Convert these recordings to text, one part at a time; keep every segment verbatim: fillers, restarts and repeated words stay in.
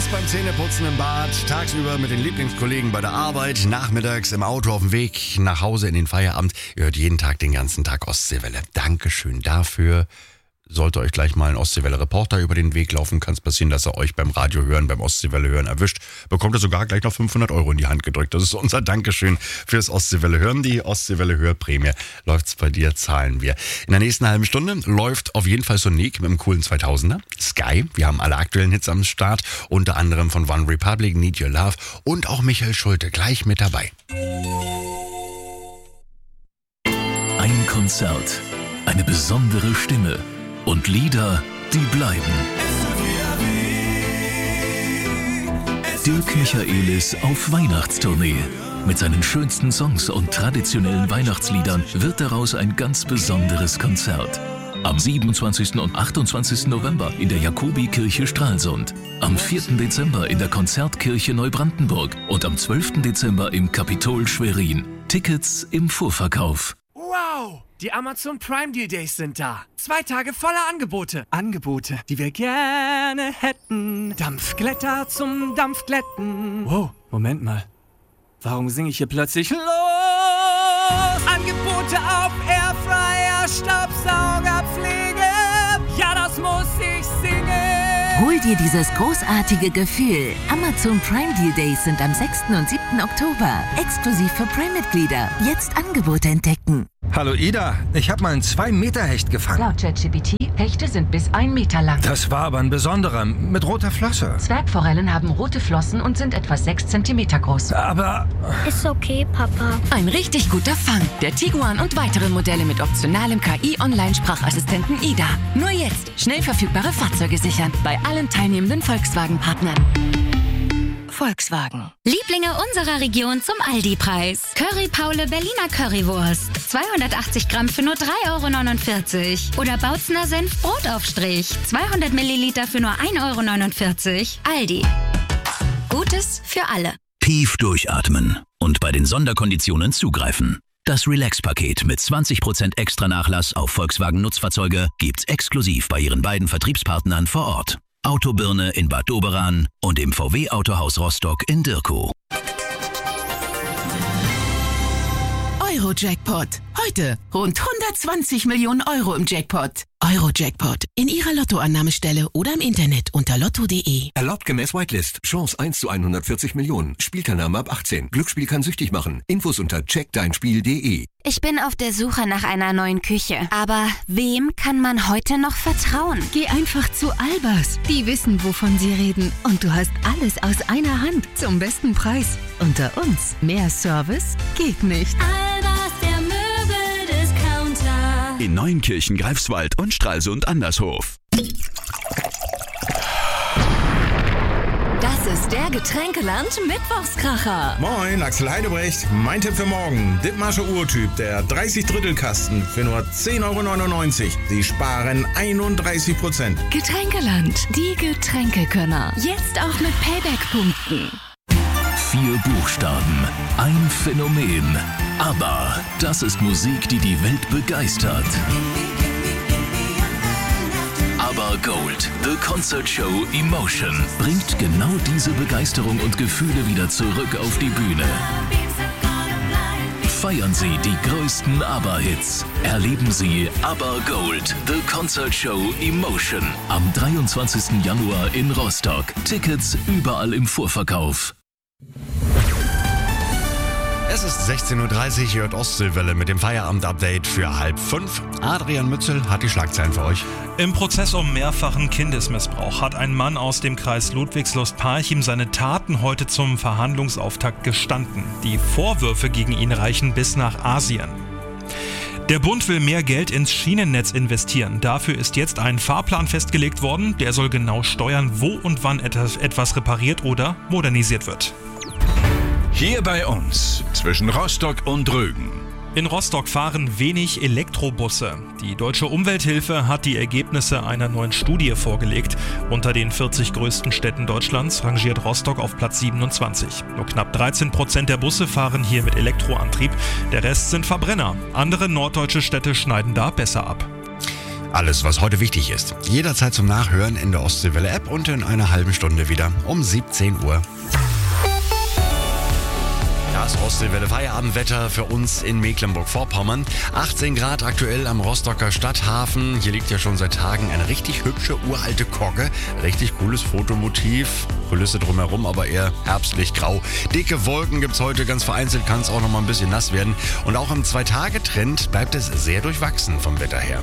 beim Zähneputzen im Bad, tagsüber mit den Lieblingskollegen bei der Arbeit, nachmittags im Auto auf dem Weg nach Hause in den Feierabend. Ihr hört jeden Tag den ganzen Tag Ostseewelle. Dankeschön dafür. Sollte euch gleich mal ein Ostseewelle-Reporter über den Weg laufen, kann es passieren, dass er euch beim Radio hören, beim Ostseewelle hören erwischt. Bekommt er sogar gleich noch fünfhundert Euro in die Hand gedrückt. Das ist unser Dankeschön fürs Ostseewelle hören. Die Ostseewelle Hörprämie. Läuft's bei dir, zahlen wir. In der nächsten halben Stunde läuft auf jeden Fall Sonic mit dem coolen zweitausender. Sky, wir haben alle aktuellen Hits am Start. Unter anderem von One Republic, Need Your Love und auch Michael Schulte gleich mit dabei. Ein Konzert, eine besondere Stimme. Und Lieder, die bleiben. Dirk Michaelis auf Weihnachtstournee. Mit seinen schönsten Songs und traditionellen Weihnachtsliedern wird daraus ein ganz besonderes Konzert. Am siebenundzwanzigsten und achtundzwanzigsten November in der Jakobikirche Stralsund. Am vierten Dezember in der Konzertkirche Neubrandenburg. Und am zwölften Dezember im Kapitol Schwerin. Tickets im Vorverkauf. Wow! Die Amazon Prime Deal Days sind da. Zwei Tage voller Angebote. Angebote, die wir gerne hätten. Dampfglätter zum Dampfglätten. Wow, Moment mal. Warum singe ich hier plötzlich los? Angebote auf Airfryer, Staubsaugerpflege. Ja, das muss ich singen. Hol dir dieses großartige Gefühl. Amazon Prime Deal Days sind am sechsten und siebten Oktober. Exklusiv für Prime-Mitglieder. Jetzt Angebote entdecken. Hallo Ida, ich habe mal einen zwei Meter Hecht gefangen. Laut ChatGPT, Hechte sind bis ein Meter lang. Das war aber ein besonderer, mit roter Flosse. Zwergforellen haben rote Flossen und sind etwa sechs Zentimeter groß. Aber... Ist okay, Papa. Ein richtig guter Fang. Der Tiguan und weitere Modelle mit optionalem K I-Online-Sprachassistenten Ida. Nur jetzt schnell verfügbare Fahrzeuge sichern. Bei allen teilnehmenden Volkswagen-Partnern. Volkswagen. Lieblinge unserer Region zum Aldi-Preis. Curry Paule Berliner Currywurst. zweihundertachtzig Gramm für nur drei Euro neunundvierzig. Oder Bautzner Senf Brotaufstrich. zweihundert Milliliter für nur ein Euro neunundvierzig. Aldi. Gutes für alle. Tief durchatmen und bei den Sonderkonditionen zugreifen. Das Relax-Paket mit zwanzig Prozent extra Nachlass auf Volkswagen-Nutzfahrzeuge gibt's exklusiv bei ihren beiden Vertriebspartnern vor Ort. Autobirne in Bad Doberan und im V W-Autohaus Rostock in Dirkow. Euro-Jackpot. Heute rund hundertzwanzig Millionen Euro im Jackpot. Euro-Jackpot. In Ihrer Lottoannahmestelle oder im Internet unter lotto punkt de. Erlaubt gemäß Whitelist. Chance eins zu hundertvierzig Millionen. Spielteilnahme ab achtzehn. Glücksspiel kann süchtig machen. Infos unter check dein spiel punkt de. Ich bin auf der Suche nach einer neuen Küche. Aber wem kann man heute noch vertrauen? Geh einfach zu Albers. Die wissen, wovon sie reden. Und du hast alles aus einer Hand zum besten Preis. Unter uns. Mehr Service geht nicht. Albers, der Möbeldiscounter. In Neunkirchen, Greifswald und Stralsund Andershof. Das ist der Getränkeland Mittwochskracher. Moin, Axel Heidebrecht. Mein Tipp für morgen. Dithmarscher Urtyp, der dreißig Drittel Kasten für nur zehn Euro neunundneunzig. Sie sparen einunddreißig Prozent. Getränkeland, die Getränkekönner. Jetzt auch mit Payback-Punkten. Vier Buchstaben, ein Phänomen. Aber das ist Musik, die die Welt begeistert. Aber Gold, The Concert Show Emotion, bringt genau diese Begeisterung und Gefühle wieder zurück auf die Bühne. Feiern Sie die größten ABBA-Hits. Erleben Sie ABBA Gold, The Concert Show Emotion am dreiundzwanzigsten Januar in Rostock. Tickets überall im Vorverkauf. Es ist sechzehn Uhr dreißig, ihr hört Ostseewelle mit dem Feierabend-Update für halb fünf. Adrian Mützel hat die Schlagzeilen für euch. Im Prozess um mehrfachen Kindesmissbrauch hat ein Mann aus dem Kreis Ludwigslust-Parchim seine Taten heute zum Verhandlungsauftakt gestanden. Die Vorwürfe gegen ihn reichen bis nach Asien. Der Bund will mehr Geld ins Schienennetz investieren. Dafür ist jetzt ein Fahrplan festgelegt worden. Der soll genau steuern, wo und wann etwas repariert oder modernisiert wird. Hier bei uns, zwischen Rostock und Rügen. In Rostock fahren wenig Elektrobusse. Die Deutsche Umwelthilfe hat die Ergebnisse einer neuen Studie vorgelegt. Unter den vierzig größten Städten Deutschlands rangiert Rostock auf Platz siebenundzwanzig. Nur knapp dreizehn Prozent der Busse fahren hier mit Elektroantrieb. Der Rest sind Verbrenner. Andere norddeutsche Städte schneiden da besser ab. Alles, was heute wichtig ist. Jederzeit zum Nachhören in der Ostseewelle-App und in einer halben Stunde wieder um siebzehn Uhr. Das Ostseewelle-Feierabendwetter für uns in Mecklenburg-Vorpommern. achtzehn Grad aktuell am Rostocker Stadthafen. Hier liegt ja schon seit Tagen eine richtig hübsche uralte Kogge. Richtig cooles Fotomotiv. Kulisse drumherum, aber eher herbstlich grau. Dicke Wolken gibt's heute, ganz vereinzelt kann es auch noch mal ein bisschen nass werden. Und auch im Zwei-Tage-Trend bleibt es sehr durchwachsen vom Wetter her.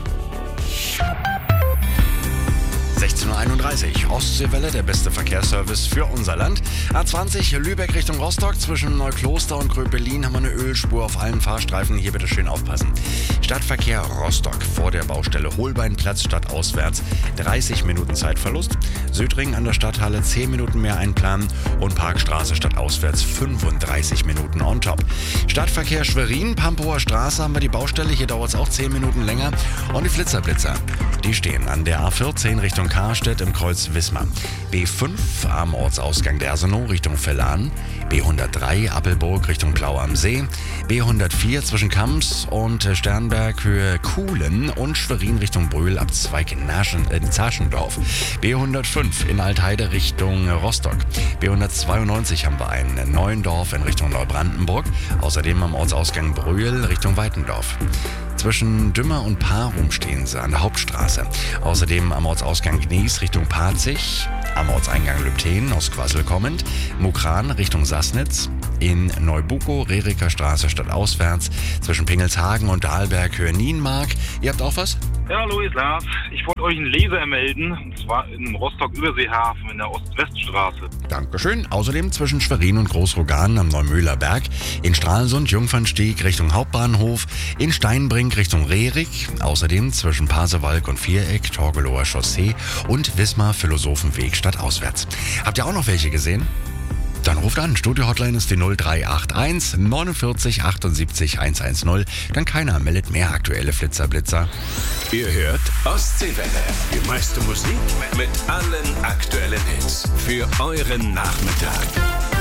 sechzehn Uhr einunddreißig, Ostseewelle, der beste Verkehrsservice für unser Land. A zwanzig Lübeck Richtung Rostock, zwischen Neukloster und Gröbelin haben wir eine Ölspur auf allen Fahrstreifen. Hier bitte schön aufpassen. Stadtverkehr Rostock vor der Baustelle Holbeinplatz stadtauswärts, dreißig Minuten Zeitverlust. Südring an der Stadthalle zehn Minuten mehr einplanen und Parkstraße stadtauswärts fünfunddreißig Minuten on top. Stadtverkehr Schwerin, Pampower Straße haben wir die Baustelle, hier dauert es auch zehn Minuten länger. Und die Flitzerblitzer, die stehen an der A vierzehn Richtung Karstedt im Kreuz Wismar. B fünf am Ortsausgang Dersenow Richtung Vellan. B hundertdrei Appelburg Richtung Plau am See. B hundertvier zwischen Kamps und Sternberg Höhe Kuhlen und Schwerin Richtung Brühl ab Zweig äh, Zaschendorf. B hundertfünf in Altheide Richtung Rostock. B hundertzweiundneunzig haben wir einen Neuendorf in Richtung Neubrandenburg. Außerdem am Ortsausgang Brühl Richtung Weitendorf. Zwischen Dümmer und Parum stehen sie an der Hauptstraße. Außerdem am Ortsausgang Gnies Richtung Parzig, am Ortseingang Lübten aus Quassel kommend, Mukran Richtung Sassnitz, in Neubuko, Reriker Straße stadtauswärts, zwischen Pingelshagen und Dahlberg Höhe Nienmark. Ihr habt auch was? Ja, hallo, ist Lars. Ich wollte euch einen Leser melden, und zwar in Rostock-Überseehafen in der Ost-West-Straße. Dankeschön. Außerdem zwischen Schwerin und Großrogan am Neumühler Berg, in Stralsund, Jungfernstieg Richtung Hauptbahnhof, in Steinbrink Richtung Rerik, außerdem zwischen Pasewalk und Viereck, Torgelower Chaussee und Wismar Philosophenweg stadtauswärts. Habt ihr auch noch welche gesehen? Dann ruft an. Studio-Hotline ist die null drei acht eins neunundvierzig achtundsiebzig hundertzehn. Dann keiner meldet mehr aktuelle Flitzerblitzer. Ihr hört Ostseewelle. Die meiste Musik mit allen aktuellen Hits. Für euren Nachmittag.